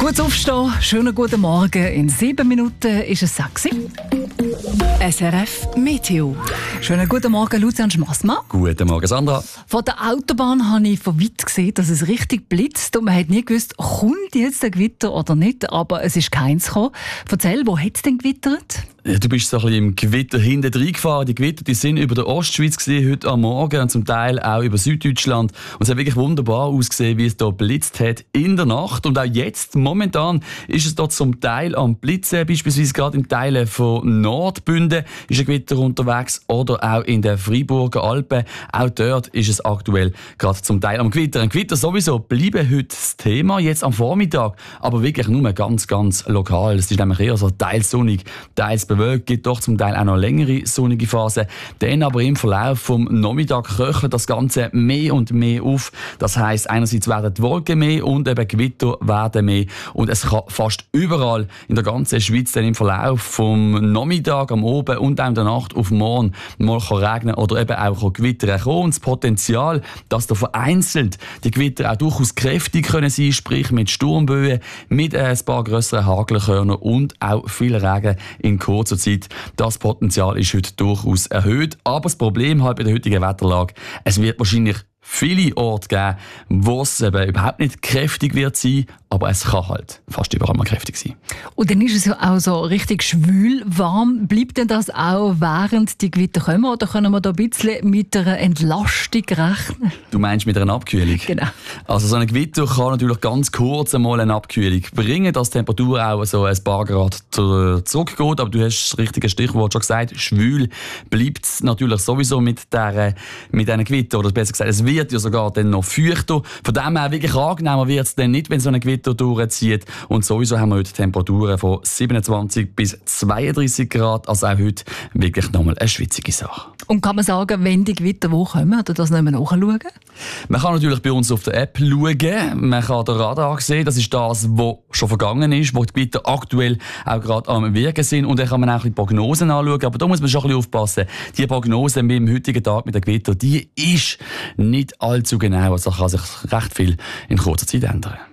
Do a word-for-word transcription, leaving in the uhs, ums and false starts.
Gutes Aufstehen, schönen guten Morgen. In sieben Minuten ist es sechs. S R F Meteo. Schönen guten Morgen, Lucian Schmassmann. Guten Morgen, Sandra. Von der Autobahn habe ich von weit gesehen, dass es richtig blitzt und man hat nie gewusst, kommt jetzt ein Gewitter oder nicht, aber es ist keins gekommen. Erzähl, wo hat es denn gewittert? Ja, du bist so ein bisschen im Gewitter hinten reingefahren. Die Gewitter die sind über der Ostschweiz gesehen, heute am Morgen und zum Teil auch über Süddeutschland. Und es hat wirklich wunderbar ausgesehen, wie es hier blitzt hat in der Nacht. Und auch jetzt, momentan, ist es dort zum Teil am Blitzen. Beispielsweise gerade in Teilen von Nordbünden ist ein Gewitter unterwegs oder auch in den Freiburger Alpen. Auch dort ist es aktuell gerade zum Teil am Gewitter. Ein Gewitter sowieso bleiben heute das Thema, jetzt am Vormittag, aber wirklich nur ganz, ganz lokal. Es ist nämlich eher so teils sonnig, teils bewölkt, gibt doch zum Teil auch noch längere sonnige Phasen. Dann aber im Verlauf vom Nachmittag köchelt das Ganze mehr und mehr auf. Das heisst, einerseits werden die Wolken mehr und eben Gewitter werden mehr. Und es kann fast überall in der ganzen Schweiz dann im Verlauf vom Nachmittag, am Abend und auch in der Nacht auf morgen mal regnen oder eben auch Gewitter kommen. Und das Potenzial, dass da vereinzelt die Gewitter auch durchaus kräftig können sein, sprich mit Sturmböen, mit ein paar grösseren Hagelkörnern und auch viel Regen in kurzer Zeit. Das Potenzial ist heute durchaus erhöht. Aber das Problem halt bei der heutigen Wetterlage, es wird wahrscheinlich viele Orte geben, wo es eben überhaupt nicht kräftig wird sein, aber es kann halt fast überall mal kräftig sein. Und dann ist es ja auch so richtig schwül warm. Bleibt denn das auch während die Gewitter kommen oder können wir da ein bisschen mit einer Entlastung rechnen? Du meinst mit einer Abkühlung? Genau. Also so ein Gewitter kann natürlich ganz kurz einmal eine Abkühlung bringen, dass die Temperatur auch so ein paar Grad zurückgeht. Aber du hast das richtige Stichwort schon gesagt, schwül bleibt es natürlich sowieso mit dieser mit diesen Gewitter. Oder besser gesagt, es wird ja sogar dann noch feuchter. Von dem her wirklich angenehmer wird es dann nicht, wenn so ein Gewitter durchzieht. Und sowieso haben wir heute Temperaturen von siebenundzwanzig bis zweiunddreißig Grad. Also auch heute wirklich nochmal eine schwitzige Sache. Und kann man sagen, wenn die Gewitter wo kommen, oder das nicht mehr nachschauen? Man kann natürlich bei uns auf der App schauen. Man kann den Radar sehen. Das ist das, was schon vergangen ist, wo die Gewitter aktuell auch gerade am Wirken sind. Und dann kann man auch die Prognosen anschauen. Aber da muss man schon ein bisschen aufpassen. Die Prognose mit dem heutigen Tag mit den Gewitter, die ist nicht allzu genau. Also kann sich recht viel in kurzer Zeit ändern.